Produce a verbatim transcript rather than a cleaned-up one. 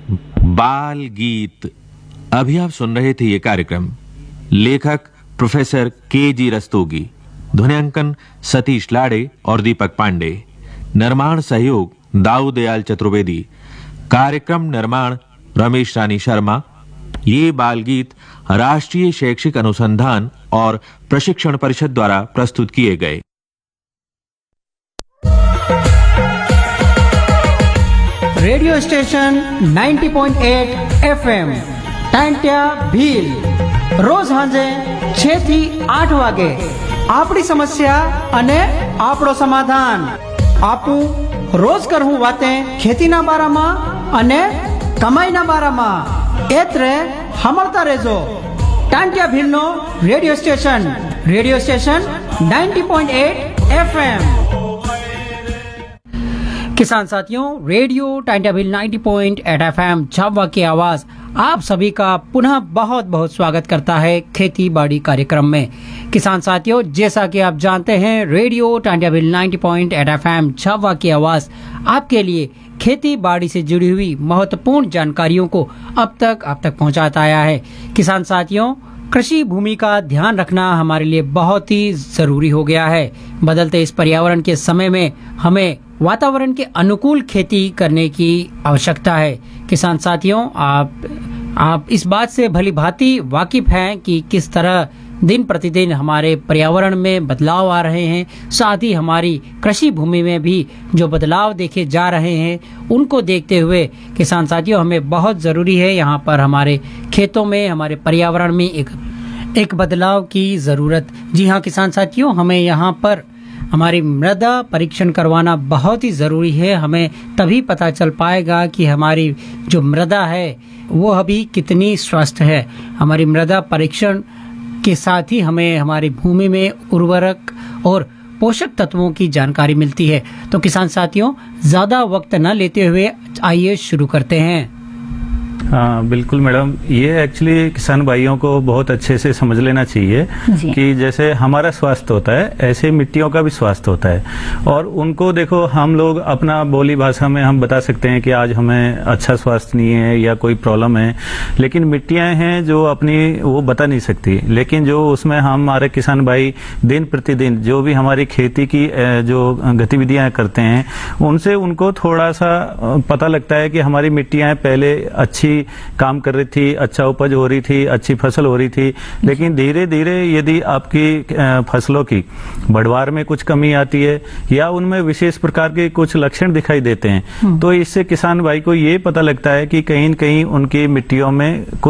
बाल गीत। अभी आप सुन रहे थे ये कार्यक्रम। लेखक प्रोफेसर के जी रस्तोगी, ध्वनियांकन सतीश लाड़े और दीपक पांडे, निर्माण सहयोग दाऊ दयाल चतुर्वेदी, कार्यक्रम निर्माण रमेश रानी शर्मा। ये बाल गीत राष्ट्रीय शैक्षिक अनुसंधान और प्रशिक्षण परिषद द्वारा प्रस्तुत किए गए। रेडियो स्टेशन नव्वद पॉइंट आठ एफ एम टांट्या भील, रोज हांजे छह થી આઠ વાગે આપણી સમસ્યા અને આપણો સમાધાન આપું રોજ કરવું વાતે ખેતીના બારામાં અને કમાઈના બારામાં એત્રે હમળતા રહેજો Tantya भीलનો radio station radio station नव्वद पॉइंट आठ एफ एम। किसान साथियों, रेडियो टांट्या भील नव्वद पॉइंट आठ एफ एम झाबुआ की आवाज आप सभी का पुनः बहुत बहुत स्वागत करता है खेती बाड़ी कार्यक्रम में। किसान साथियों, जैसा कि आप जानते हैं, रेडियो टांट्या भील नव्वद पॉइंट आठ एफ एम झाबुआ की आवाज आपके लिए खेती बाड़ी से जुड़ी हुई महत्वपूर्ण जानकारियों को अब तक आप तक पहुंचाता आया है। किसान साथियों, कृषि भूमि का ध्यान रखना हमारे लिए बहुत ही जरूरी हो गया है। बदलते इस पर्यावरण के समय में हमें वातावरण के अनुकूल खेती करने की आवश्यकता है। किसान साथियों, आप आप इस बात से भली भांति वाकिफ हैं कि किस तरह दिन प्रतिदिन हमारे पर्यावरण में बदलाव आ रहे हैं, साथ ही हमारी कृषि भूमि में भी जो बदलाव देखे जा रहे हैं, उनको देखते हुए किसान साथियों हमें बहुत ज़रूरी है यहाँ पर हमारे खेतों में, हमारे पर्यावरण में एक एक बदलाव की ज़रूरत। जी हाँ किसान साथियों, हमें यहाँ पर हमारी मृदा परीक्षण करवाना बहुत ही ज़रूरी है। हमें तभी पता चल पाएगा कि हमारी जो मृदा है वो अभी कितनी स्वस्थ है। हमारी मृदा परीक्षण के साथ ही हमें हमारी भूमि में उर्वरक और पोषक तत्वों की जानकारी मिलती है। तो किसान साथियों, ज़्यादा वक्त न लेते हुए आइए शुरू करते हैं। हाँ बिल्कुल मैडम, ये एक्चुअली किसान भाइयों को बहुत अच्छे से समझ लेना चाहिए कि जैसे हमारा स्वास्थ्य होता है ऐसे मिट्टियों का भी स्वास्थ्य होता है। और उनको देखो, हम लोग अपना बोली भाषा में हम बता सकते हैं कि आज हमें अच्छा स्वास्थ्य नहीं है या कोई प्रॉब्लम है, लेकिन मिट्टियां हैं जो अपनी वो बता नहीं सकती। लेकिन जो उसमें हम हमारे किसान भाई दिन प्रतिदिन जो भी हमारी खेती की जो गतिविधियां करते हैं, उनसे उनको थोड़ा सा पता लगता है कि हमारी मिट्टियां पहले अच्छी काम कर रही थी, अच्छा उपज हो रही थी, अच्छी फसल हो रही थी, लेकिन धीरे धीरे यदि आपकी फसलों की बढ़वार में कुछ कमी आती है या उनमें विशेष प्रकार के कुछ लक्षण दिखाई देते हैं, तो इससे किसान भाई को ये पता लगता है कि कहीं न कहीं उनकी मिट्टियों में